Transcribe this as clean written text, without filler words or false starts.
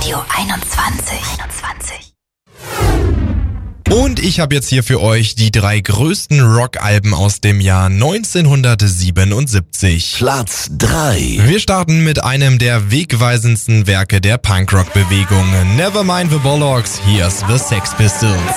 Radio 21. Und ich habe jetzt hier für euch die 3 größten Rockalben aus dem Jahr 1977. Platz 3. Wir starten mit einem der wegweisendsten Werke der Punkrock-Bewegung. Nevermind the Bollocks, here's the Sex Pistols.